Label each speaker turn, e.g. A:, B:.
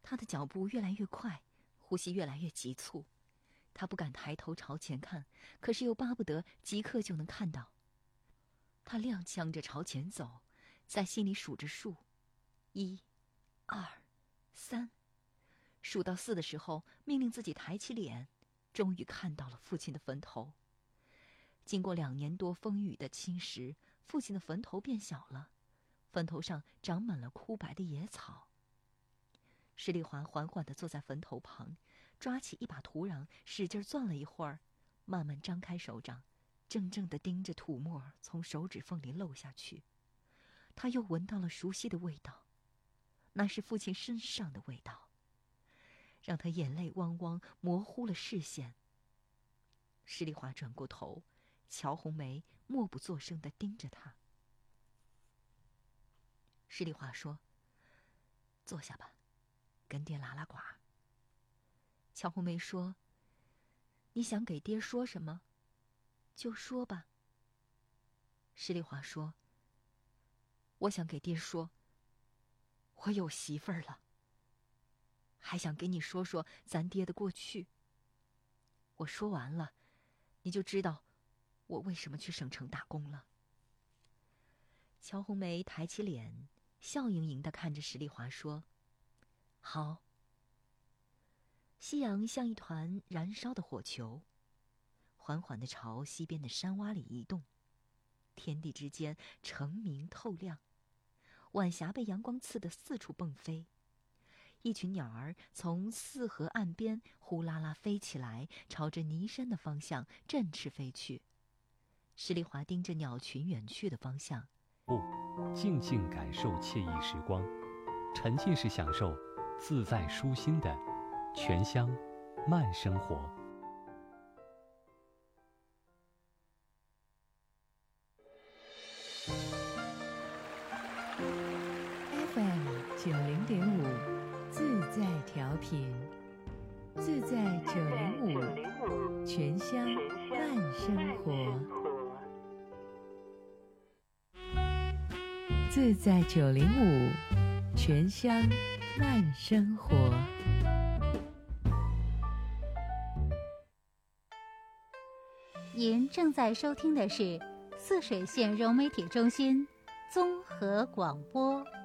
A: 他的脚步越来越快，呼吸越来越急促。他不敢抬头朝前看，可是又巴不得即刻就能看到。他踉跄着朝前走，在心里数着数，1、2、3，数到4的时候，命令自己抬起脸，终于看到了父亲的坟头。经过2年多风雨的侵蚀，父亲的坟头变小了，坟头上长满了枯白的野草。施丽华缓缓地坐在坟头旁，抓起一把土壤，使劲攥了一会儿，慢慢张开手掌，怔怔地盯着土沫从手指缝里漏下去。他又闻到了熟悉的味道，那是父亲身上的味道，让他眼泪汪汪，模糊了视线。施丽华转过头，乔红梅默不作声地盯着他。施丽华说：“坐下吧，跟爹拉拉呱。”乔红梅说：“你想给爹说什么，就说吧。”施丽华说：“我想给爹说，我有媳妇儿了。还想给你说说咱爹的过去。我说完了，你就知道我为什么去省城打工了。”乔红梅抬起脸，笑盈盈地看着施丽华说：“好。”夕阳像一团燃烧的火球，缓缓地朝西边的山洼里移动。天地之间澄明透亮，晚霞被阳光刺得四处迸飞。一群鸟儿从泗河岸边呼啦啦飞起来，朝着尼山的方向振翅飞去。施丽华盯着鸟群远去的方向，
B: 静静感受惬意时光，沉浸式享受自在舒心的全乡慢生活。
C: FM 90.5自在调频，自在905全乡慢生活。自在905全乡慢生活。
D: 您正在收听的是泗水县融媒体中心综合广播。